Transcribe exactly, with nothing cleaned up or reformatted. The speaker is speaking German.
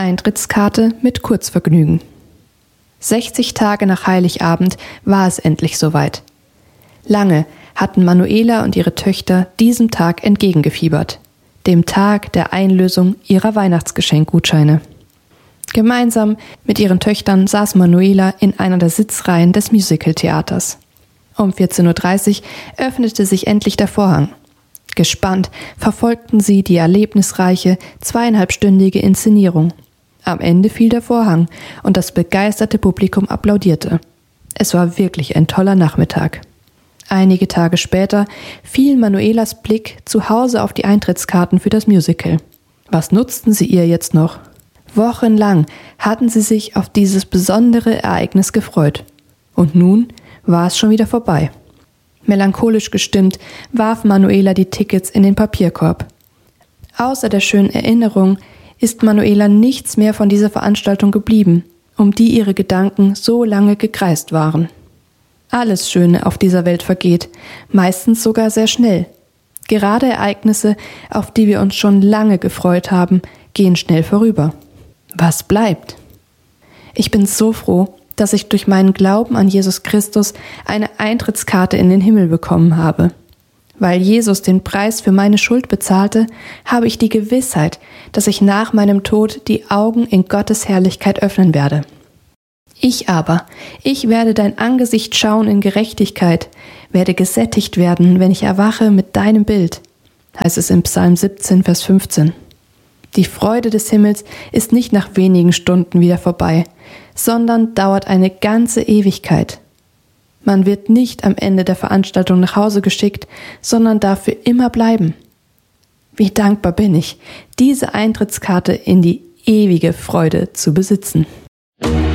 Eintrittskarte mit Kurzvergnügen. sechzig Tage nach Heiligabend war es endlich soweit. Lange hatten Manuela und ihre Töchter diesem Tag entgegengefiebert, dem Tag der Einlösung ihrer Weihnachtsgeschenkgutscheine. Gemeinsam mit ihren Töchtern saß Manuela in einer der Sitzreihen des Musicaltheaters. Um vierzehn Uhr dreißig öffnete sich endlich der Vorhang. Gespannt verfolgten sie die erlebnisreiche, zweieinhalbstündige Inszenierung. Am Ende fiel der Vorhang und das begeisterte Publikum applaudierte. Es war wirklich ein toller Nachmittag. Einige Tage später fiel Manuelas Blick zu Hause auf die Eintrittskarten für das Musical. Was nutzten sie ihr jetzt noch? Wochenlang hatten sie sich auf dieses besondere Ereignis gefreut. Und nun war es schon wieder vorbei. Melancholisch gestimmt warf Manuela die Tickets in den Papierkorb. Außer der schönen Erinnerung ist Manuela nichts mehr von dieser Veranstaltung geblieben, um die ihre Gedanken so lange gekreist waren. Alles Schöne auf dieser Welt vergeht, meistens sogar sehr schnell. Gerade Ereignisse, auf die wir uns schon lange gefreut haben, gehen schnell vorüber. Was bleibt? Ich bin so froh, dass ich durch meinen Glauben an Jesus Christus eine Eintrittskarte in den Himmel bekommen habe. Weil Jesus den Preis für meine Schuld bezahlte, habe ich die Gewissheit, dass ich nach meinem Tod die Augen in Gottes Herrlichkeit öffnen werde. Ich aber, ich werde dein Angesicht schauen in Gerechtigkeit, werde gesättigt werden, wenn ich erwache mit deinem Bild, heißt es im Psalm siebzehn, Vers fünfzehn. Die Freude des Himmels ist nicht nach wenigen Stunden wieder vorbei, sondern dauert eine ganze Ewigkeit. Man wird nicht am Ende der Veranstaltung nach Hause geschickt, sondern darf für immer bleiben. Wie dankbar bin ich, diese Eintrittskarte in die ewige Freude zu besitzen.